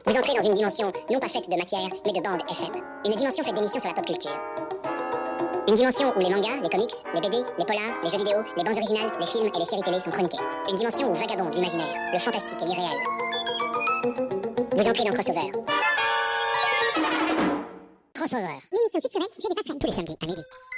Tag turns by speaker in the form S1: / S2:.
S1: Vous entrez dans une dimension non pas faite de matière, mais de bande FM. Une dimension faite d'émissions sur la pop culture. Une dimension où les mangas, les comics, les BD, les polars, les jeux vidéo, les bandes originales, les films et les séries télé sont chroniqués. Une dimension où vagabonde l'imaginaire, le fantastique et l'irréel. Vous entrez dans Crossover. Crossover. L'émission culturelle qui fait des passerelles tous les samedis à midi.